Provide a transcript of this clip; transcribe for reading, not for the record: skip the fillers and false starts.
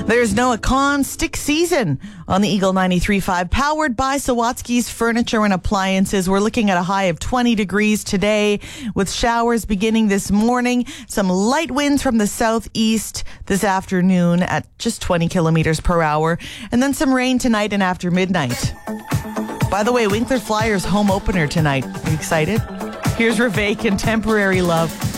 There's Noah Khan stick season on the Eagle 93.5, powered by Sawatsky's Furniture and Appliances. We're looking at a high of 20 degrees today with showers beginning this morning. Some light winds from the southeast this afternoon at just 20 kilometers per hour. And then some rain tonight and after midnight. By the way, Winkler Flyers home opener tonight. Are you excited? Here's Ravake and Temporary Love.